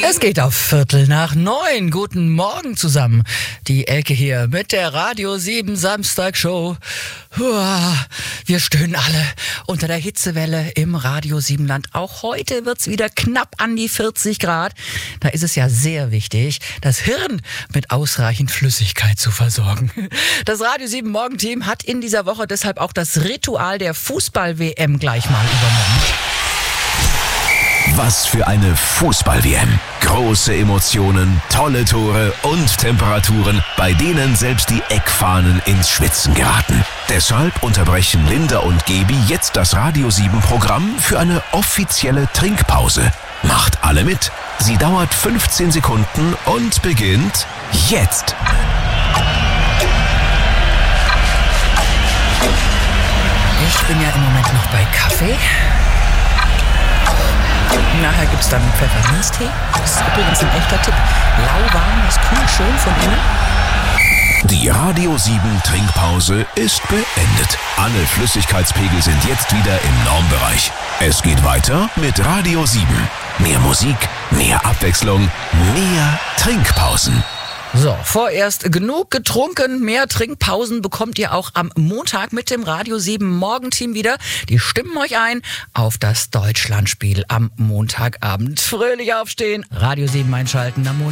Es geht auf 8:45. Guten Morgen zusammen. Die Elke hier mit der Radio 7 Samstagshow. Wir stöhnen alle unter der Hitzewelle im Radio 7 Land. Auch heute wird's wieder knapp an die 40 Grad. Da ist es ja sehr wichtig, das Hirn mit ausreichend Flüssigkeit zu versorgen. Das Radio 7 Morgenteam hat in dieser Woche deshalb auch das Ritual der Fußball-WM gleich mal übernommen. Was für eine Fußball-WM. Große Emotionen, tolle Tore und Temperaturen, bei denen selbst die Eckfahnen ins Schwitzen geraten. Deshalb unterbrechen Linda und Gebi jetzt das Radio 7 Programm für eine offizielle Trinkpause. Macht alle mit. Sie dauert 15 Sekunden und beginnt jetzt. Ich bin ja im Moment noch bei Kaffee. Nachher gibt's dann Pfefferminztee. Das ist übrigens ein echter Tipp. Lauwarm, das kühlt schön von innen. Die Radio 7 Trinkpause ist beendet. Alle Flüssigkeitspegel sind jetzt wieder im Normbereich. Es geht weiter mit Radio 7. Mehr Musik, mehr Abwechslung, mehr Trinkpausen. So, vorerst genug getrunken. Mehr Trinkpausen bekommt ihr auch am Montag mit dem Radio 7 Morgenteam wieder. Die stimmen euch ein auf das Deutschlandspiel am Montagabend. Fröhlich aufstehen, Radio 7 einschalten am Montag.